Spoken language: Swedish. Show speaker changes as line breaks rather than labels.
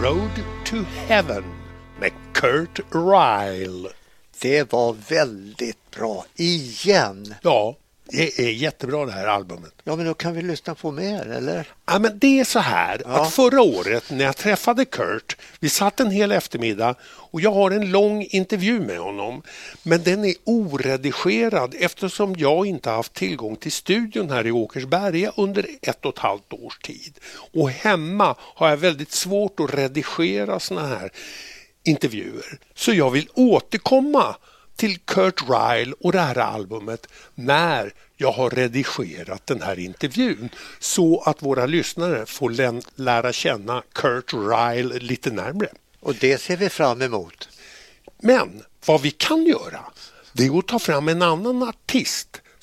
Road to Heaven med Kurt Ryle.
Det var väldigt bra. Igen.
Ja, det är jättebra det här albumet.
Ja, men då kan vi lyssna på mer, eller?
Ja, men det är så här att förra året när jag träffade Kurt, vi satt en hel eftermiddag och jag har en lång intervju med honom. Men den är oredigerad eftersom jag inte haft tillgång till studion här i Åkersberga under 1,5 års tid. Och hemma har jag väldigt svårt att redigera såna här intervjuer. Så jag vill återkomma till Kurt Ryle och det här albumet när jag har redigerat den här intervjun så att våra lyssnare får lära känna Kurt Ryle lite närmare.
Och det ser vi fram emot.
Men vad vi kan göra, det är att ta fram en annan artist